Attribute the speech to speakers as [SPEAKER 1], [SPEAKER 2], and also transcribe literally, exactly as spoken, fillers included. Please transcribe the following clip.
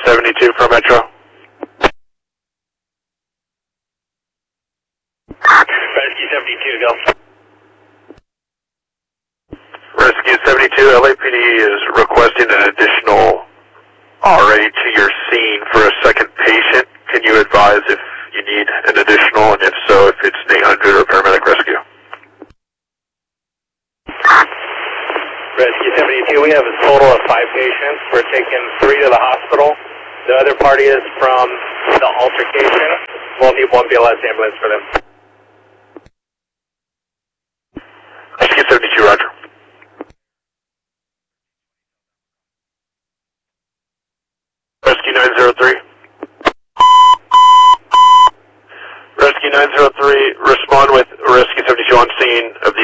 [SPEAKER 1] seventy-two for Metro.
[SPEAKER 2] Rescue seventy-two, go.
[SPEAKER 1] Rescue seventy-two, L A P D is requesting an additional R A to your scene for a second patient. Can you advise if you need an additional, and if so, if it's an eight hundred or paramedic rescue?
[SPEAKER 2] Rescue seventy-two, we have a total of five patients. We're taking three to the hospital. The other party is from the altercation. We'll need one B L S ambulance for them.
[SPEAKER 1] Rescue seventy-two, roger. Rescue nine zero three. Rescue nine zero three, respond with Rescue seventy-two on scene of